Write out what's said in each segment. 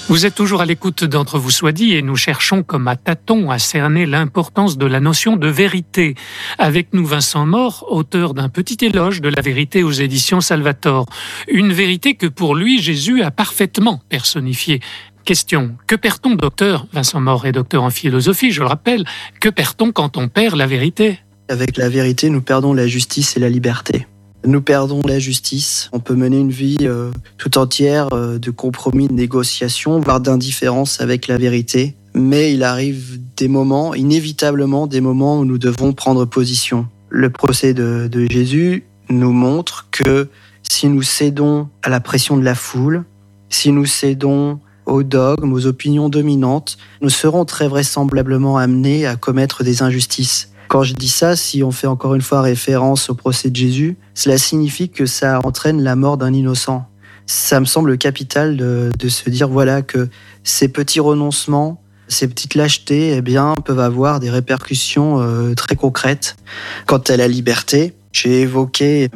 Vous êtes toujours à l'écoute d'Entre vous soit dit et nous cherchons comme à tâtons à cerner l'importance de la notion de vérité. Avec nous Vincent Maure, auteur d'un petit éloge de la vérité aux éditions Salvator. Une vérité que pour lui Jésus a parfaitement personnifiée. Question, que perd-on, docteur? Vincent Maure est docteur en philosophie, je le rappelle. Que perd-on quand on perd la vérité? Avec la vérité, nous perdons la justice et la liberté. Nous perdons la justice. On peut mener une vie tout entière de compromis, de négociations, voire d'indifférence avec la vérité. Mais il arrive des moments, inévitablement des moments où nous devons prendre position. Le procès de Jésus nous montre que si nous cédons à la pression de la foule, si nous cédons aux dogmes, aux opinions dominantes, nous serons très vraisemblablement amenés à commettre des injustices. Quand je dis ça, si on fait encore une fois référence au procès de Jésus, cela signifie que ça entraîne la mort d'un innocent. Ça me semble capital de se dire voilà que ces petits renoncements, ces petites lâchetés, peuvent avoir des répercussions très concrètes. Quant à la liberté, j'ai évoqué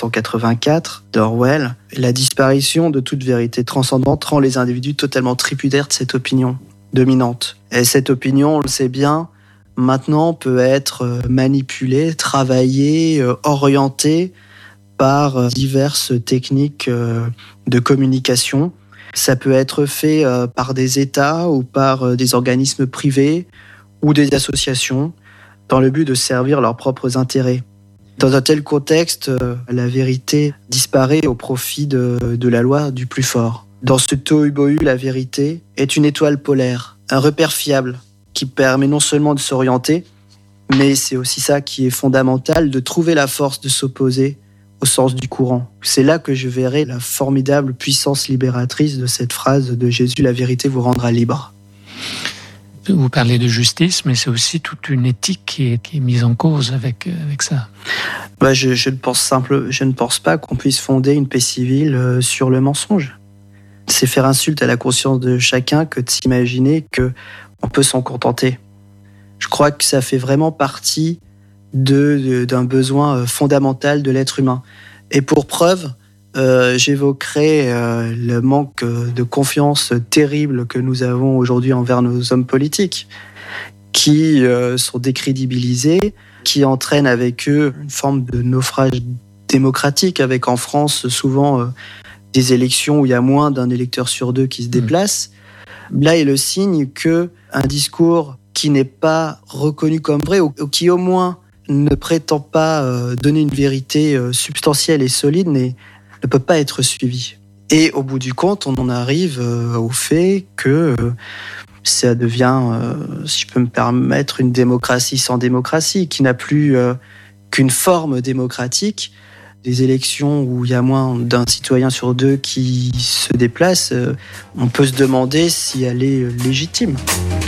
1984 d'Orwell. La disparition de toute vérité transcendante rend les individus totalement tributaires de cette opinion dominante. Et cette opinion, on le sait bien, maintenant peut être manipulée, travaillée, orientée par diverses techniques de communication. Ça peut être fait par des États ou par des organismes privés ou des associations dans le but de servir leurs propres intérêts. Dans un tel contexte, la vérité disparaît au profit de la loi du plus fort. Dans ce tohu-bohu, la vérité est une étoile polaire, un repère fiable qui permet non seulement de s'orienter, mais c'est aussi ça qui est fondamental, de trouver la force de s'opposer au sens du courant. C'est là que je verrai la formidable puissance libératrice de cette phrase de Jésus, la vérité vous rendra libre. Vous parlez de justice, mais c'est aussi toute une éthique qui est mise en cause avec ça. Je ne pense pas qu'on puisse fonder une paix civile sur le mensonge. C'est faire insulte à la conscience de chacun que de s'imaginer qu'on peut s'en contenter. Je crois que ça fait vraiment partie d'un besoin fondamental de l'être humain. Et pour preuve, j'évoquerai le manque de confiance terrible que nous avons aujourd'hui envers nos hommes politiques, qui sont décrédibilisés, qui entraînent avec eux une forme de naufrage démocratique, avec en France souvent des élections où il y a moins d'un électeur sur deux qui se déplace. Là est le signe qu'un discours qui n'est pas reconnu comme vrai, ou qui au moins ne prétend pas donner une vérité substantielle et solide, ne peut pas être suivi. Et au bout du compte, on en arrive au fait que ça devient, si je peux me permettre, une démocratie sans démocratie, qui n'a plus qu'une forme démocratique. Des élections où il y a moins d'un citoyen sur deux qui se déplace, on peut se demander si elle est légitime.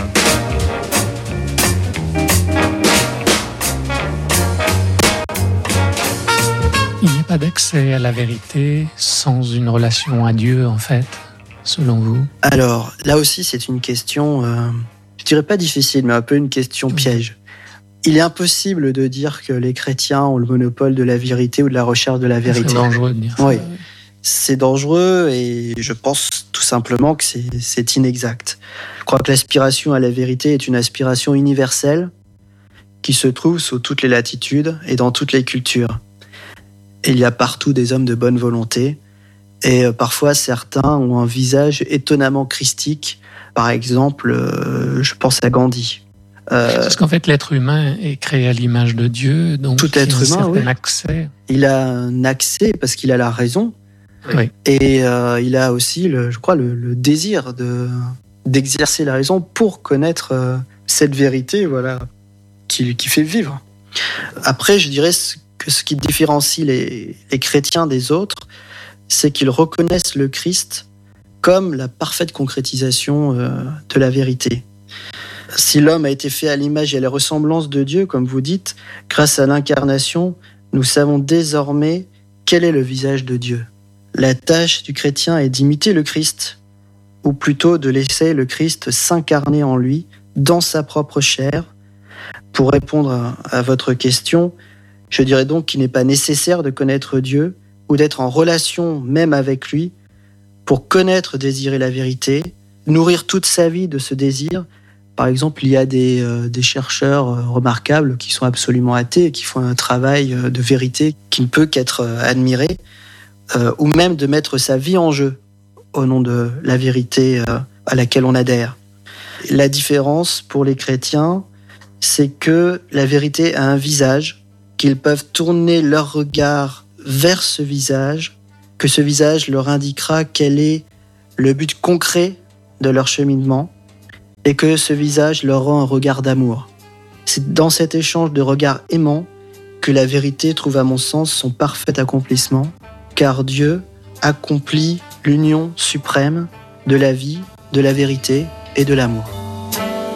Il n'y a pas d'accès à la vérité sans une relation à Dieu, en fait, selon vous? Alors, là aussi, c'est une question, je dirais pas difficile, mais un peu une question piège. Il est impossible de dire que les chrétiens ont le monopole de la vérité ou de la recherche de la vérité. C'est dangereux de dire ça. Oui, c'est dangereux et je pense tout simplement que c'est inexact. Je crois que l'aspiration à la vérité est une aspiration universelle qui se trouve sous toutes les latitudes et dans toutes les cultures. Et il y a partout des hommes de bonne volonté et parfois certains ont un visage étonnamment christique. Par exemple, je pense à Gandhi. Parce qu'en fait, l'être humain est créé à l'image de Dieu, donc tout être humain, oui. Accès. Il a un accès parce qu'il a la raison, oui. Et il a aussi, je crois, le désir d'exercer la raison pour connaître cette vérité, voilà, qui fait vivre. Après, je dirais que ce qui différencie les chrétiens des autres, c'est qu'ils reconnaissent le Christ comme la parfaite concrétisation de la vérité. Si l'homme a été fait à l'image et à la ressemblance de Dieu, comme vous dites, grâce à l'incarnation, nous savons désormais quel est le visage de Dieu. La tâche du chrétien est d'imiter le Christ, ou plutôt de laisser le Christ s'incarner en lui, dans sa propre chair. Pour répondre à votre question, je dirais donc qu'il n'est pas nécessaire de connaître Dieu ou d'être en relation même avec lui pour connaître, désirer la vérité, nourrir toute sa vie de ce désir. Par exemple, il y a des chercheurs remarquables qui sont absolument athées et qui font un travail de vérité qui ne peut qu'être admiré, ou même de mettre sa vie en jeu au nom de la vérité à laquelle on adhère. La différence pour les chrétiens, c'est que la vérité a un visage, qu'ils peuvent tourner leur regard vers ce visage, que ce visage leur indiquera quel est le but concret de leur cheminement, et que ce visage leur rend un regard d'amour. C'est dans cet échange de regards aimants que la vérité trouve à mon sens son parfait accomplissement, car Dieu accomplit l'union suprême de la vie, de la vérité et de l'amour.